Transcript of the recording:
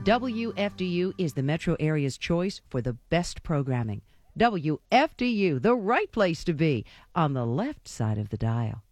WFDU is the metro area's choice for the best programming. WFDU, the right place to be, on the left side of the dial.